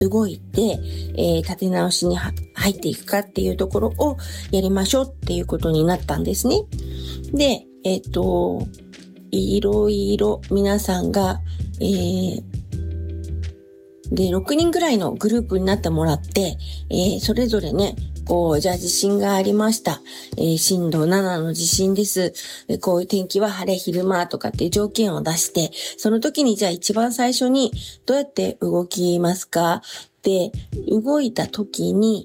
動いて、立て直しに入っていくかっていうところをやりましょうっていうことになったんですね。で、いろいろ皆さんが、で、6人ぐらいのグループになってもらって、それぞれね、じゃあ地震がありました。震度7の地震です。こういう天気は晴れ昼間とかっていう条件を出して、その時にじゃあ一番最初にどうやって動きますかで、動いた時に、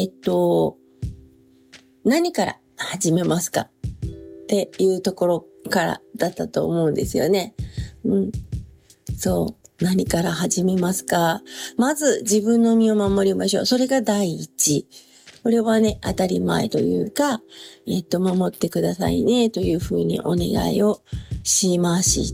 何から始めますかっていうところからだったと思うんですよね。そう。何から始めますか？まず自分の身を守りましょう。それが第一。これはね、当たり前というか、守ってくださいね、というふうにお願いをしました。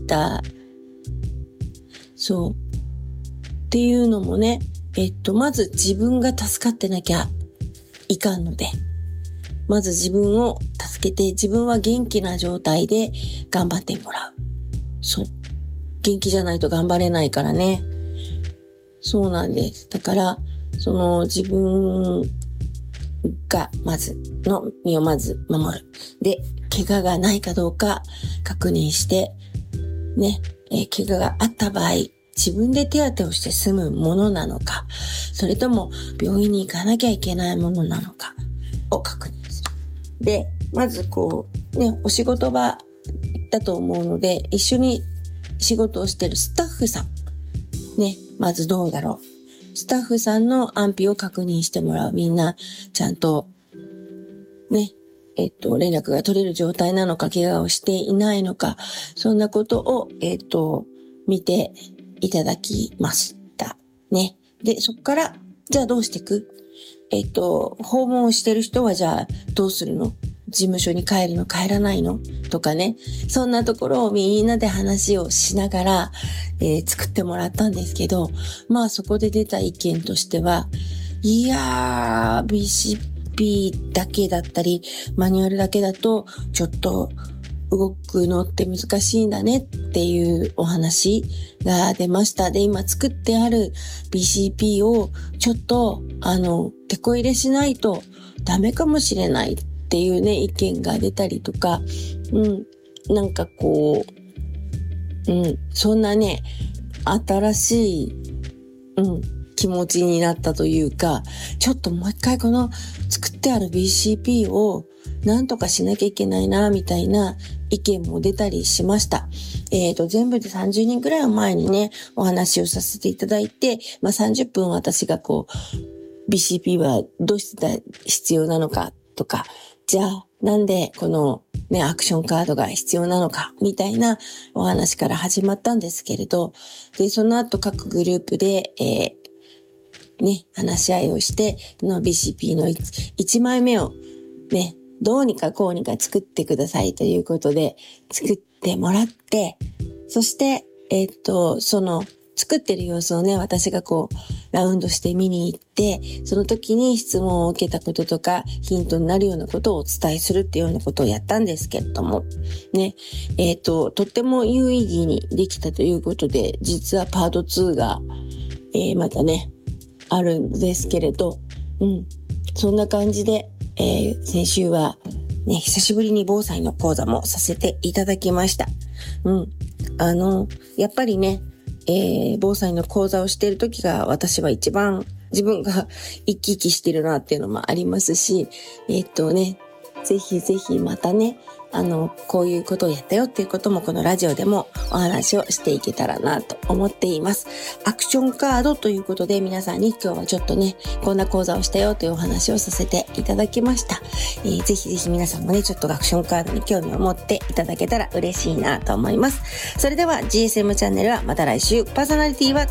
そう。っていうのもね、まず自分が助かってなきゃいかんので、まず自分を助けて、自分は元気な状態で頑張ってもらう。そう。元気じゃないと頑張れないからね。そうなんです。だから、自分が身をまず守る。で、怪我がないかどうか確認して、ね、怪我があった場合、自分で手当てをして済むものなのか、それとも病院に行かなきゃいけないものなのかを確認する。で、まずお仕事場だと思うので、一緒に仕事をしているスタッフさん。ね、まずどうだろう。スタッフさんの安否を確認してもらう。みんな、ちゃんと、ね、連絡が取れる状態なのか、怪我をしていないのか、そんなことを、見ていただきました。ね。で、そこから、じゃあどうしていく？訪問をしてる人はじゃあどうするの？事務所に帰るの？帰らないの？とかね。そんなところをみんなで話をしながら、作ってもらったんですけど、まあそこで出た意見としては、いやー、BCP だけだったり、マニュアルだけだと、ちょっと動くのって難しいんだねっていうお話が出ました。で、今作ってある BCP をちょっと、手こ入れしないとダメかもしれないっていうね、意見が出たりとか、なんかそんなね、新しい、気持ちになったというか、ちょっともう一回この作ってある BCP をなんとかしなきゃいけないな、みたいな意見も出たりしました。全部で30人くらいを前にね、お話をさせていただいて、30分私がBCP はどうして必要なのかとか、じゃあなんでこのね、アクションカードが必要なのか、みたいなお話から始まったんですけれど、で、その後各グループで、話し合いをして、BCP の1枚目をね、どうにかこうにか作ってくださいということで作ってもらって、そして、その作ってる様子をね、私がラウンドして見に行って、その時に質問を受けたこととか、ヒントになるようなことをお伝えするっていうようなことをやったんですけれども、ね、とっても有意義にできたということで、実はパート2が、またね、あるんですけれど、そんな感じで、先週はね、久しぶりに防災の講座もさせていただきました。やっぱりね、防災の講座をしている時が私は一番自分が生き生きしてるなっていうのもありますし、ぜひぜひまたね、こういうことをやったよっていうこともこのラジオでもお話をしていけたらなと思っています。アクションカードということで皆さんに今日はちょっとね、こんな講座をしたよというお話をさせていただきました。ぜひぜひ皆さんもね、ちょっとアクションカードに興味を持っていただけたら嬉しいなと思います。それでは GSM チャンネルはまた来週。パーソナリティは